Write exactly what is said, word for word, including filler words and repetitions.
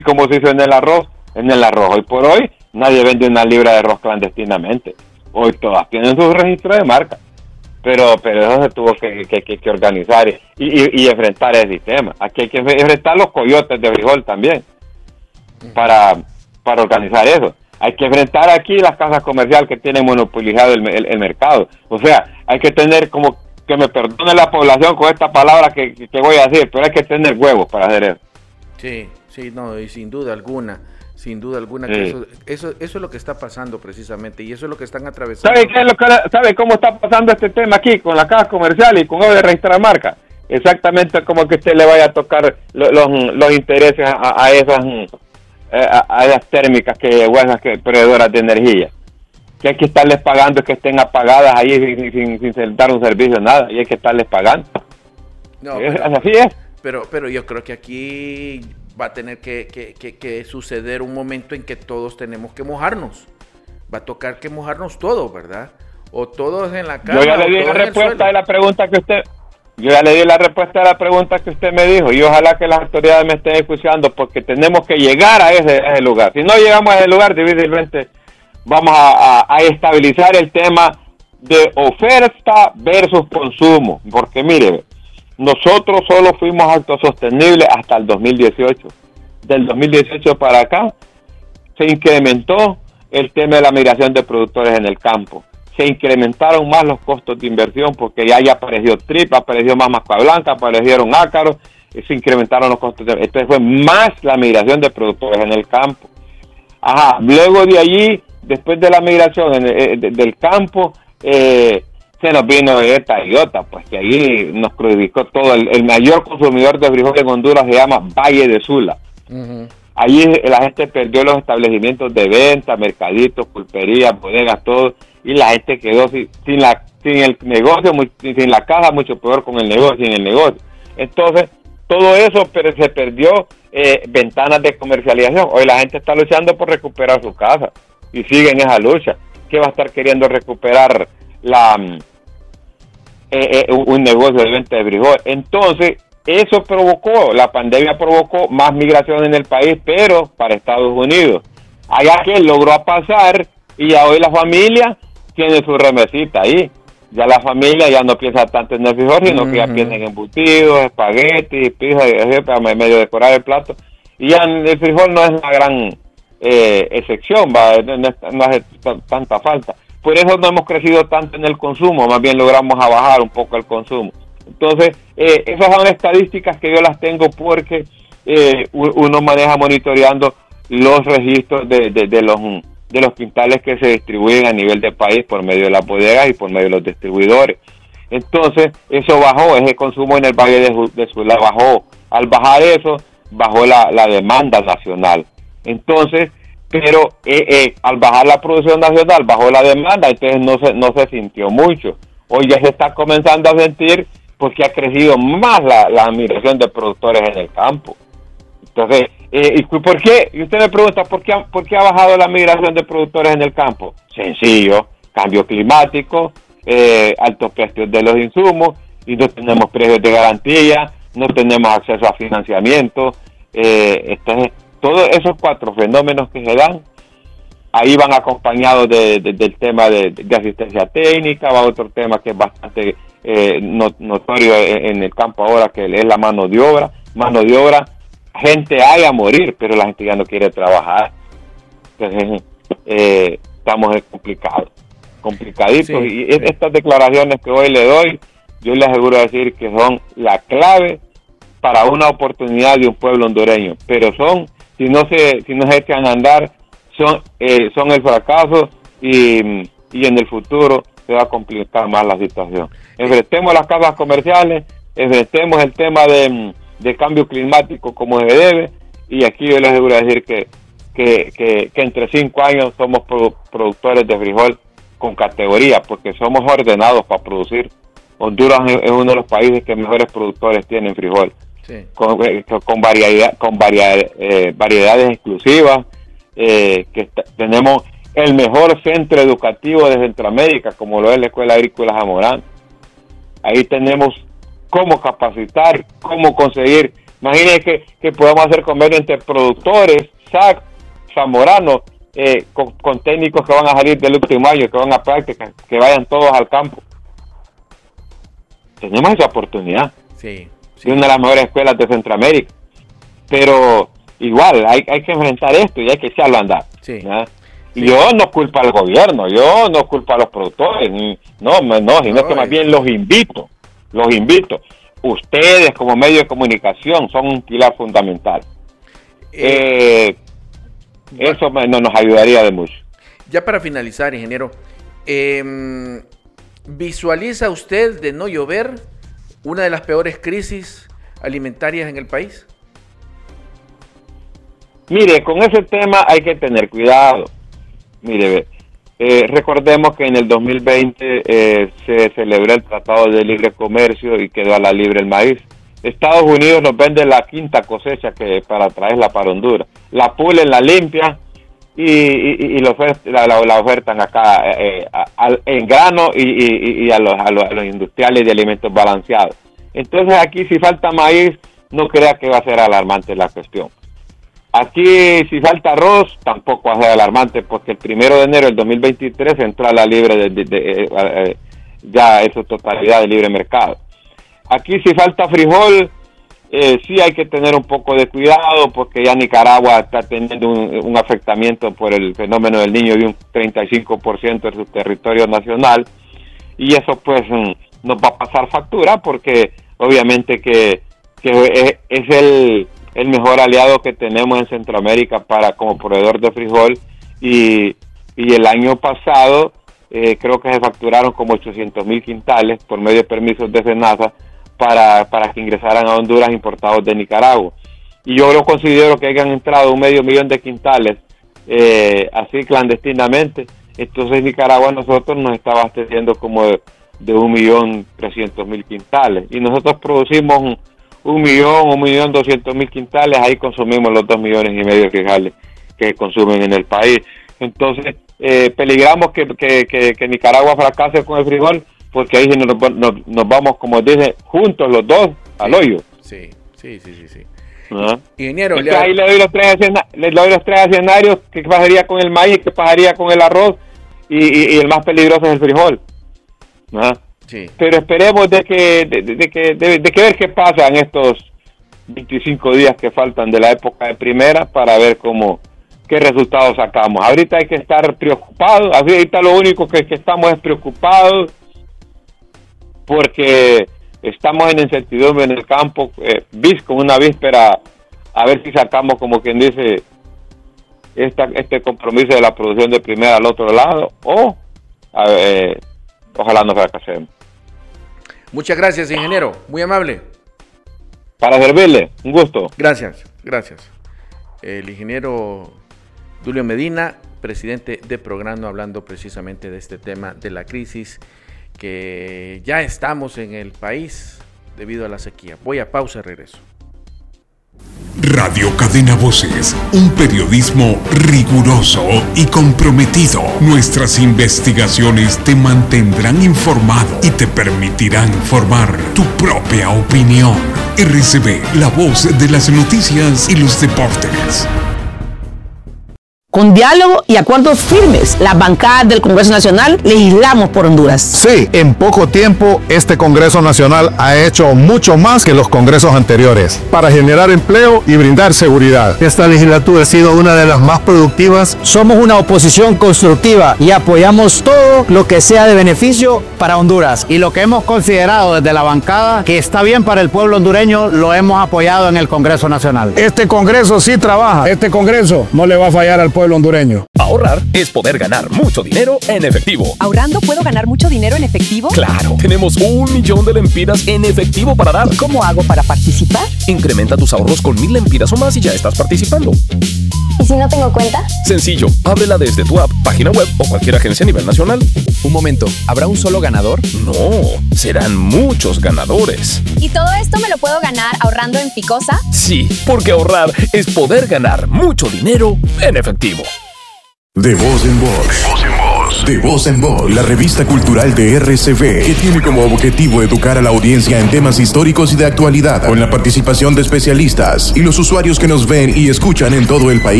como se hizo en el arroz, en el arroz. Hoy por hoy nadie vende una libra de arroz clandestinamente. Hoy todas tienen su registro de marca. Pero pero eso se tuvo que, que, que, que organizar y, y, y enfrentar el sistema. Aquí hay que enfrentar los coyotes de frijol también para, para organizar eso. Hay que enfrentar aquí las casas comerciales que tienen monopolizado el, el, el mercado. O sea, hay que tener, como que me perdone la población con esta palabra que, que, que voy a decir, pero hay que tener huevos para hacer eso. Sí, sí, no, y sin duda alguna, sin duda alguna, sí. que eso, eso, eso es lo que está pasando precisamente, y eso es lo que están atravesando. ¿Sabe, qué es lo que, ¿Sabe cómo está pasando este tema aquí con la casa comercial y con eso de registrar marca? Exactamente como que usted le vaya a tocar los, los, los intereses a, a esas... A, a esas térmicas que buenas que proveedoras de energía, que hay que estarles pagando que estén apagadas ahí sin, sin, sin dar un servicio, nada, y hay que estarles pagando. No, es, pero, así es. Pero, pero yo creo que aquí va a tener que, que, que, que suceder un momento en que todos tenemos que mojarnos. Va a tocar que mojarnos todos, ¿verdad? O todos en la cama. Yo ya le di la respuesta de la pregunta que usted... Yo ya le di la respuesta a la pregunta que usted me dijo y ojalá que las autoridades me estén escuchando porque tenemos que llegar a ese, a ese lugar. Si no llegamos a ese lugar, difícilmente vamos a, a, a estabilizar el tema de oferta versus consumo. Porque mire, nosotros solo fuimos autosostenibles hasta el dos mil dieciocho. Del dos mil dieciocho para acá se incrementó el tema de la migración de productores en el campo. Se incrementaron más los costos de inversión porque ya, ya apareció tripa, apareció más masca blanca, aparecieron ácaros, se incrementaron los costos de... Entonces fue más la migración de productores en el campo. Ajá, luego de allí, después de la migración en el, de, del campo, eh, se nos vino esta idiota, pues que ahí nos crucificó todo. El, el mayor consumidor de frijol en Honduras se llama Valle de Sula. Uh-huh. Allí la gente perdió los establecimientos de venta, mercaditos, pulperías, bodegas, todo, y la gente quedó sin, sin, la, sin el negocio, muy, sin la caja, mucho peor con el negocio, sin el negocio. Entonces, todo eso pero se perdió eh, ventanas de comercialización. Hoy la gente está luchando por recuperar su casa y sigue en esa lucha. ¿Qué va a estar queriendo recuperar la eh, eh, un negocio de venta de frijol? Entonces, eso provocó, la pandemia provocó más migración en el país, pero para Estados Unidos. Allá que logró pasar y ya hoy la familia tiene su remesita ahí. Ya la familia ya no piensa tanto en el frijol, sino uh-huh. que ya piensa en embutidos, espaguetis, pizza, para medio decorar el plato. Y ya el frijol no es una gran eh, excepción, va, no, no hace t- tanta falta. Por eso no hemos crecido tanto en el consumo, más bien logramos a bajar un poco el consumo. Entonces, eh, esas son estadísticas que yo las tengo porque eh, uno maneja monitoreando los registros de, de, de los de los quintales que se distribuyen a nivel de país por medio de las bodegas y por medio de los distribuidores. Entonces, eso bajó, ese consumo en el Valle de, de Sula bajó. Al bajar eso, bajó la, la demanda nacional. Entonces, pero eh, eh, al bajar la producción nacional, bajó la demanda, entonces no se, no se sintió mucho. Hoy ya se está comenzando a sentir porque ha crecido más la, la migración de productores en el campo. Entonces, eh, ¿y por qué? Y usted me pregunta, ¿por qué, ¿por qué ha bajado la migración de productores en el campo? Sencillo, cambio climático, eh, altos precios de los insumos, y no tenemos precios de garantía, no tenemos acceso a financiamiento. Eh, entonces, todos esos cuatro fenómenos que se dan, ahí van acompañados de, de, del tema de, de asistencia técnica, va otro tema que es bastante eh, not, notorio en, en el campo ahora, que es la mano de obra. Mano de obra, gente hay a morir, pero la gente ya no quiere trabajar. Entonces, eh, estamos complicados, complicaditos. Sí, y sí. Estas declaraciones que hoy le doy, yo le aseguro decir que son la clave para una oportunidad de un pueblo hondureño. Pero son, si no se, si no se echan a andar, son, eh, son el fracaso y, y en el futuro se va a complicar más la situación. Enfrentemos las casas comerciales, enfrentemos el tema de, de cambio climático como se debe, y aquí yo les aseguro decir que, que, que, que entre cinco años somos produ- productores de frijol con categoría, porque somos ordenados para producir. Honduras es uno de los países que mejores productores tienen frijol, sí. con, con, variedad, con variedad, eh, variedades exclusivas, eh, que está, tenemos el mejor centro educativo de Centroamérica, como lo es la Escuela Agrícola Zamorano. Ahí tenemos cómo capacitar, cómo conseguir Imagínense que, que podamos hacer convenio entre productores, S A C, Zamorano, eh, con, con técnicos que van a salir del último año, que van a práctica, que vayan todos al campo. Tenemos esa oportunidad. Sí, sí. Es una de las mejores escuelas de Centroamérica. Pero igual, hay, hay que enfrentar esto y hay que echarlo a andar. Sí. Y sí. yo no culpo al gobierno, yo no culpo a los productores, ni, no, no, sino no, que más bien los invito, los invito. Ustedes como medio de comunicación son un pilar fundamental. Eh, eh, bueno, eso me, no, nos ayudaría de mucho. Ya para finalizar, ingeniero, eh, ¿visualiza usted de no llover una de las peores crisis alimentarias en el país? Mire, con ese tema hay que tener cuidado. Mire, eh, recordemos que en el dos mil veinte eh, se celebró el Tratado de Libre Comercio y quedó a la libre el maíz. Estados Unidos nos vende la quinta cosecha que para traerla para Honduras. La pulen, la limpian y, y, y la, oferta, la, la ofertan acá eh, a, a, en grano y, y, y a, los, a, los, a los industriales de alimentos balanceados. Entonces aquí si falta maíz, no crea que va a ser alarmante la cuestión. Aquí si falta arroz, tampoco va a ser alarmante porque el primero de enero del dos mil veintitrés entró a la libre de, de, de, de eh, ya en su totalidad de libre mercado. Aquí si falta frijol, eh, sí hay que tener un poco de cuidado porque ya Nicaragua está teniendo un, un afectamiento por el fenómeno del Niño de un treinta y cinco por ciento de su territorio nacional y eso pues nos va a pasar factura porque obviamente que, que es, es el... el mejor aliado que tenemos en Centroamérica para como proveedor de frijol y, y el año pasado eh, creo que se facturaron como ochocientos mil quintales por medio de permisos de SENASA para, para que ingresaran a Honduras importados de Nicaragua y yo lo considero que hayan entrado un medio millón de quintales eh, así clandestinamente. Entonces Nicaragua a nosotros nos está abasteciendo como de, de un millón trescientos mil quintales y nosotros producimos un un millón, un millón doscientos mil quintales, ahí consumimos los dos millones y medio de quintales que consumen en el país. Entonces, eh, peligramos que, que, que, que Nicaragua fracase con el frijol, porque ahí nos, nos, nos vamos, como dice, juntos los dos al sí, hoyo. Sí, sí, sí, sí. sí. ¿Ah? Ingeniero, le... ahí le doy los tres le doy los tres escenarios, qué pasaría con el maíz, qué pasaría con el arroz, y, y, y el más peligroso es el frijol. ¿Ah? Sí. Pero esperemos de que de, de, de que de, de que ver qué pasa en estos veinticinco días que faltan de la época de primera para ver cómo qué resultados sacamos. Ahorita hay que estar preocupados, ahorita lo único que, que estamos es preocupados porque estamos en incertidumbre en el campo, eh, bis con una víspera a ver si sacamos como quien dice esta, este compromiso de la producción de primera al otro lado o a ver, ojalá no fracasemos. Muchas gracias, ingeniero. Muy amable. Para servirle. Un gusto. Gracias, gracias. El ingeniero Dulio Medina, presidente de Prograno, hablando precisamente de este tema de la crisis que ya estamos en el país debido a la sequía. Voy a pausa y regreso. Radio Cadena Voces, un periodismo riguroso y comprometido. Nuestras investigaciones te mantendrán informado y te permitirán formar tu propia opinión. R C B, la voz de las noticias y los deportes. Con diálogo y acuerdos firmes, las bancadas del Congreso Nacional legislamos por Honduras. Sí, en poco tiempo este Congreso Nacional ha hecho mucho más que los congresos anteriores para generar empleo y brindar seguridad. Esta legislatura ha sido una de las más productivas. Somos una oposición constructiva y apoyamos todo lo que sea de beneficio para Honduras. Y lo que hemos considerado desde la bancada que está bien para el pueblo hondureño, lo hemos apoyado en el Congreso Nacional. Este Congreso sí trabaja. Este Congreso no le va a fallar al pueblo pueblo hondureño. Ahorrar es poder ganar mucho dinero en efectivo. ¿Ahorrando puedo ganar mucho dinero en efectivo? Claro, tenemos un millón de lempiras en efectivo para dar. ¿Cómo hago para participar? Incrementa tus ahorros con mil lempiras o más y ya estás participando. ¿Y si no tengo cuenta? Sencillo, ábrela desde tu app, página web o cualquier agencia a nivel nacional. Un momento, ¿habrá un solo ganador? No, serán muchos ganadores. ¿Y todo esto me lo puedo ganar ahorrando en Ficosa? Sí, porque ahorrar es poder ganar mucho dinero en efectivo. De voz en voz. De voz en voz. Somos De Voz en Voz, la revista cultural de R C V, que tiene como objetivo educar a la audiencia en temas históricos y de actualidad, con la participación de especialistas y los usuarios que nos ven y escuchan en todo el país.